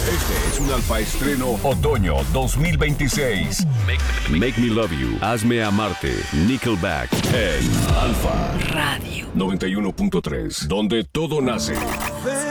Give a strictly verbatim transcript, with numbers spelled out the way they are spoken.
Este es un Alfa estreno otoño dos mil veintiséis. Make, Make Me Love You, Hazme Amarte, Nickelback en Alfa Radio noventa y uno punto tres, donde todo nace.